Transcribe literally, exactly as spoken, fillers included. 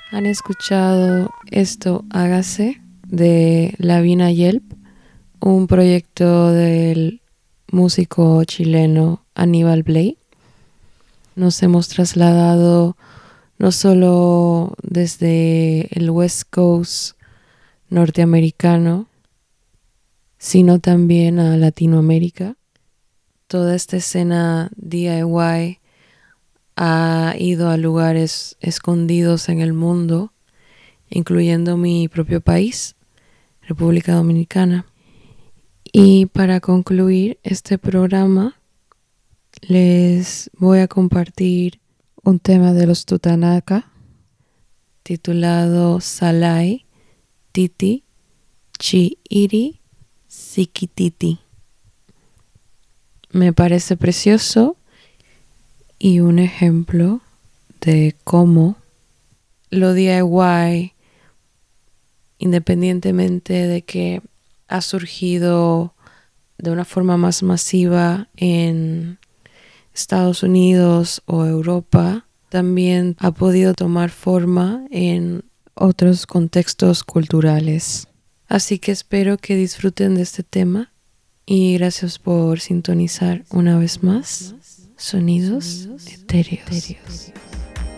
Han escuchado Esto Hágase de Lavina Yelp, un proyecto del músico chileno Aníbal Bley. Nos hemos trasladado no solo desde el West Coast norteamericano, sino también a Latinoamérica. Toda esta escena D I Y ha ido a lugares escondidos en el mundo, incluyendo mi propio país, República Dominicana. Y para concluir este programa, les voy a compartir un tema de los Tutanaka titulado Salai Titi Chi Iri Sikititi. Me parece precioso y un ejemplo de cómo lo D I Y, independientemente de que ha surgido de una forma más masiva en Estados Unidos o Europa, también ha podido tomar forma en otros contextos culturales. Así que espero que disfruten de este tema y gracias por sintonizar una vez más Sonidos Etéreos.